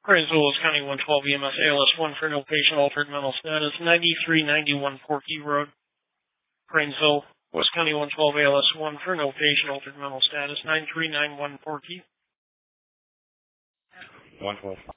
Cranesville, West County 112 EMS ALS 1 for no patient altered mental status. 9391 Porky Road. Cranesville, West County 112 ALS 1 for no patient altered mental status. 9391 Porky. 112.